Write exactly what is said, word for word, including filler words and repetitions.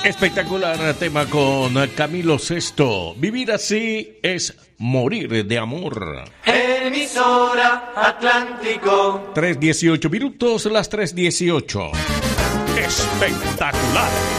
Espectacular tema con Camilo Sesto. Vivir así es morir de amor. Emisora Atlántico. tres dieciocho minutos, las tres dieciocho. Espectacular.